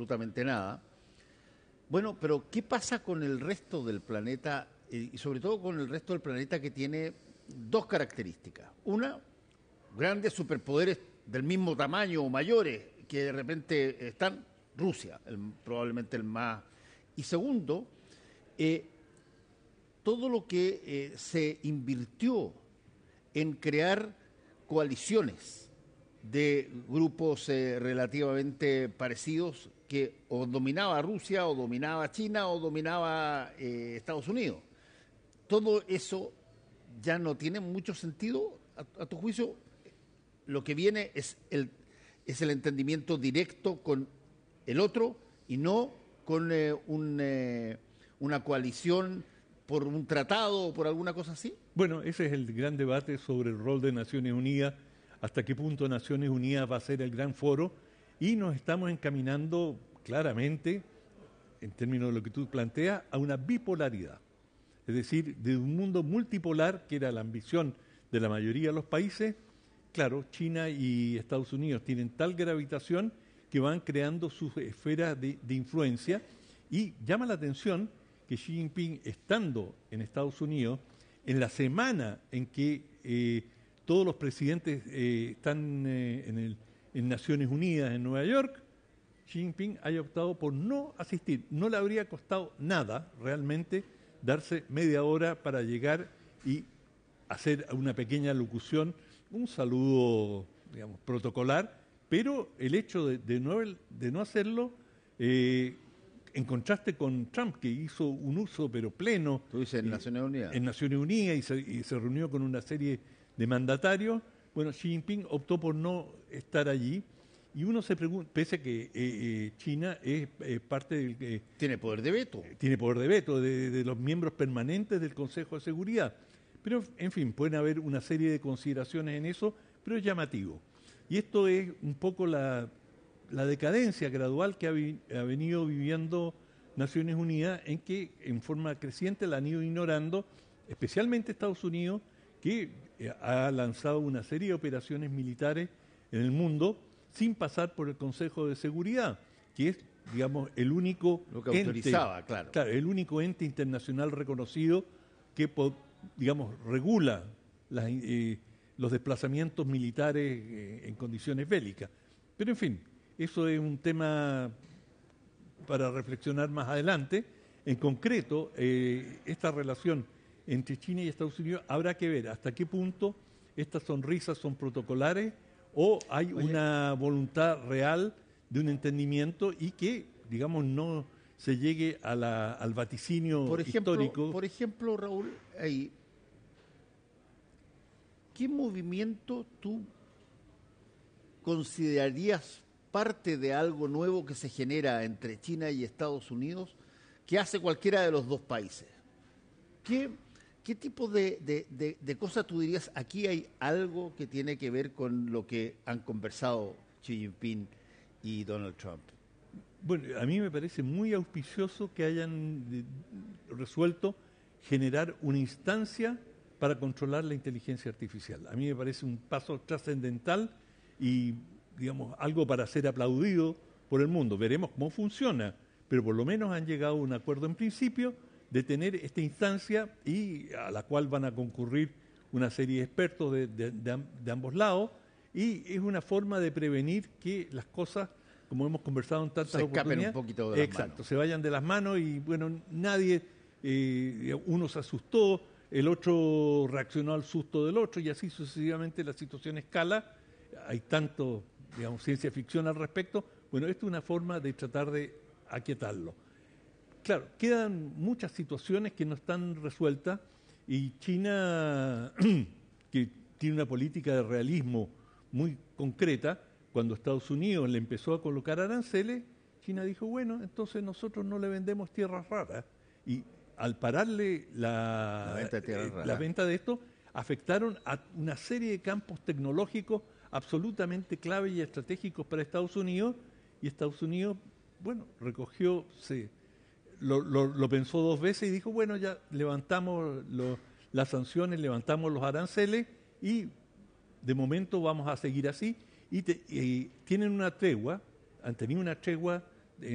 absolutamente nada. Bueno, pero ¿qué pasa con el resto del planeta y sobre todo con el resto del planeta que tiene dos características? Una, grandes superpoderes del mismo tamaño o mayores que de repente están, Rusia, probablemente el más. Y segundo, todo lo que se invirtió en crear coaliciones de grupos relativamente parecidos que o dominaba Rusia, o dominaba China, o dominaba Estados Unidos. Todo eso ya no tiene mucho sentido, a tu juicio. Lo que viene es el entendimiento directo con el otro y no con una coalición por un tratado o por alguna cosa así. Bueno, ese es el gran debate sobre el rol de Naciones Unidas, hasta qué punto Naciones Unidas va a ser el gran foro, y nos estamos encaminando claramente, en términos de lo que tú planteas, a una bipolaridad. Es decir, de un mundo multipolar, que era la ambición de la mayoría de los países. Claro, China y Estados Unidos tienen tal gravitación que van creando sus esferas de influencia, y llama la atención que Xi Jinping, estando en Estados Unidos, en la semana en que todos los presidentes están en Naciones Unidas en Nueva York, Xi Jinping haya optado por no asistir. No le habría costado nada realmente darse media hora para llegar y hacer una pequeña locución, un saludo, digamos, protocolar, pero el hecho de no hacerlo, en contraste con Trump, que hizo un uso pero pleno. Tú dices en Naciones Unidas. En Naciones Unidas, y se reunió con una serie de mandatarios. Bueno, Xi Jinping optó por no estar allí, y uno se pregunta, pese a que China es parte del... tiene poder de veto. Tiene poder de veto de los miembros permanentes del Consejo de Seguridad. Pero, en fin, pueden haber una serie de consideraciones en eso, pero es llamativo. Y esto es un poco la decadencia gradual que ha venido viviendo Naciones Unidas, en que en forma creciente la han ido ignorando, especialmente Estados Unidos, que ha lanzado una serie de operaciones militares en el mundo sin pasar por el Consejo de Seguridad, que es, digamos, el único lo que autorizaba, claro, el único ente internacional reconocido que, digamos, regula los desplazamientos militares en condiciones bélicas. Pero, en fin, eso es un tema para reflexionar más adelante. En concreto, esta relación entre China y Estados Unidos, habrá que ver hasta qué punto estas sonrisas son protocolares o hay una voluntad real de un entendimiento, y que, digamos, no se llegue al vaticinio histórico. Por ejemplo, Raúl, ¿qué movimiento tú considerarías parte de algo nuevo que se genera entre China y Estados Unidos que hace cualquiera de los dos países? ¿Qué tipo de cosas tú dirías, aquí hay algo que tiene que ver con lo que han conversado Xi Jinping y Donald Trump? Bueno, a mí me parece muy auspicioso que hayan resuelto generar una instancia para controlar la inteligencia artificial. A mí me parece un paso trascendental y, digamos, algo para ser aplaudido por el mundo. Veremos cómo funciona, pero por lo menos han llegado a un acuerdo en principio de tener esta instancia, y a la cual van a concurrir una serie de expertos de ambos lados, y es una forma de prevenir que las cosas, como hemos conversado en tantas oportunidades, se escapen un poquito de las manos. Se vayan de las manos, y bueno, nadie, uno se asustó, el otro reaccionó al susto del otro, y así sucesivamente la situación escala. Hay tanto, digamos, ciencia ficción al respecto. Bueno, esto es una forma de tratar de aquietarlo. Claro, quedan muchas situaciones que no están resueltas, y China, que tiene una política de realismo muy concreta, cuando Estados Unidos le empezó a colocar aranceles, China dijo, bueno, entonces nosotros no le vendemos tierras raras. Y al pararle la venta de esto, afectaron a una serie de campos tecnológicos absolutamente clave y estratégicos para Estados Unidos, y Estados Unidos, bueno, recogió, lo pensó dos veces y dijo, bueno, ya levantamos las sanciones, levantamos los aranceles, y de momento vamos a seguir así. Y tienen una tregua, han tenido una tregua